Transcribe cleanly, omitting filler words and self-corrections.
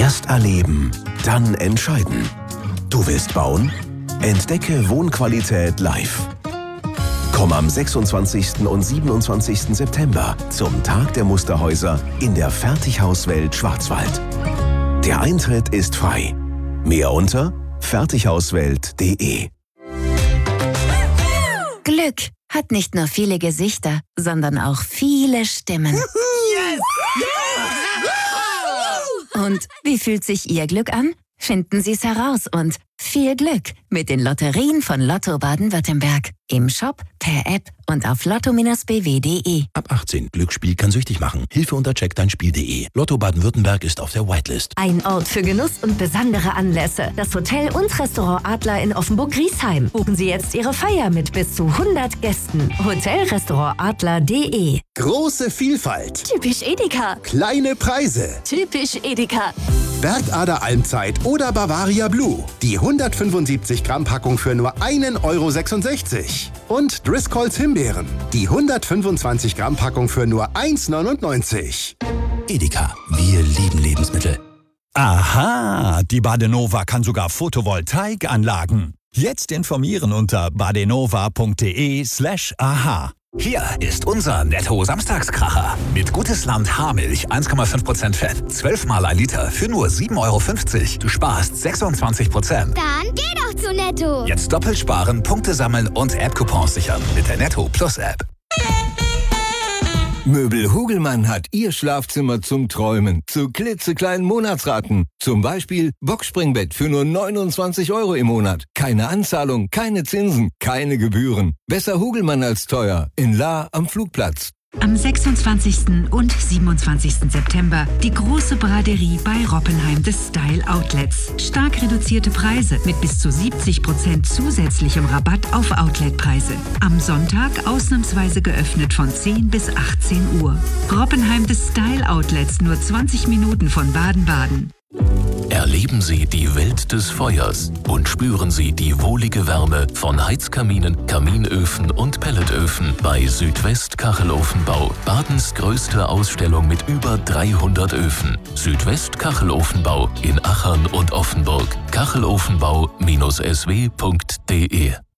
Erst erleben, dann entscheiden. Du willst bauen? Entdecke Wohnqualität live. Komm am 26. und 27. September zum Tag der Musterhäuser in der Fertighauswelt Schwarzwald. Der Eintritt ist frei. Mehr unter fertighauswelt.de. Glück hat nicht nur viele Gesichter, sondern auch viele Stimmen. Yes! Und wie fühlt sich Ihr Glück an? Finden Sie es heraus und viel Glück mit den Lotterien von Lotto Baden-Württemberg. Im Shop, per App und auf lotto-bw.de. Ab 18. Glücksspiel kann süchtig machen. Hilfe unter checkdeinspiel.de. Lotto Baden-Württemberg ist auf der Whitelist. Ein Ort für Genuss und besondere Anlässe. Das Hotel und Restaurant Adler in Offenburg-Griesheim. Buchen Sie jetzt Ihre Feier mit bis zu 100 Gästen. Hotelrestaurantadler.de. Große Vielfalt. Typisch Edeka. Kleine Preise. Typisch Edeka. Bergader Almzeit oder Bavaria Blue. Die 175 Gramm Packung für nur 1,66 €. Und Driscolls Himbeeren. Die 125 Gramm Packung für nur 1,99 €. Edeka. Wir lieben Lebensmittel. Aha, die Badenova kann sogar Photovoltaikanlagen. Jetzt informieren unter badenova.de/aha. Hier ist unser Netto-Samstagskracher. Mit Gutes Land Haarmilch 1,5% Fett, 12 mal 1 Liter für nur 7,50 €. Du sparst 26%. Dann geh doch zu Netto. Jetzt doppelt sparen, Punkte sammeln und App-Coupons sichern mit der Netto Plus App. Möbel Hugelmann hat Ihr Schlafzimmer zum Träumen zu klitzekleinen Monatsraten. Zum Beispiel Boxspringbett für nur 29 € im Monat. Keine Anzahlung, keine Zinsen, keine Gebühren. Besser Hugelmann als teuer. In Lahr am Flugplatz. Am 26. und 27. September die große Braderie bei Roppenheim des Style Outlets. Stark reduzierte Preise mit bis zu 70% zusätzlichem Rabatt auf Outletpreise. Am Sonntag ausnahmsweise geöffnet von 10 bis 18 Uhr. Roppenheim des Style Outlets, nur 20 Minuten von Baden-Baden. Erleben Sie die Welt des Feuers und spüren Sie die wohlige Wärme von Heizkaminen, Kaminöfen und Pelletöfen bei Südwest Kachelofenbau. Badens größte Ausstellung mit über 300 Öfen. Südwest Kachelofenbau in Achern und Offenburg. Kachelofenbau-sw.de